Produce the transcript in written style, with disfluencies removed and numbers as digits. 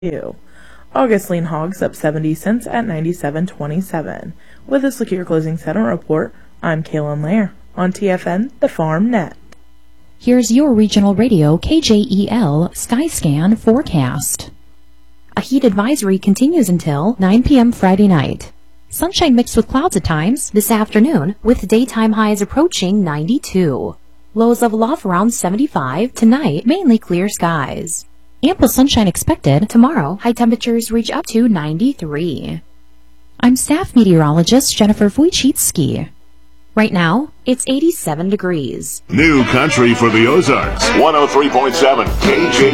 August lean hogs up 70 cents at 97.27. With this look at your closing settlement report, I'm Kaylin Lair on TFN, the Farm Net. Here's your regional radio KJEL Skyscan forecast. A heat advisory continues until 9 p.m. Friday night. Sunshine mixed with clouds at times this afternoon, with daytime highs approaching 92. Lows level off around 75. Tonight, mainly clear skies. Ample sunshine expected. Tomorrow, high temperatures reach up to 93. I'm staff meteorologist Jennifer Wojcicki. Right now, it's 87 degrees. New country for the Ozarks. 103.7 KJ.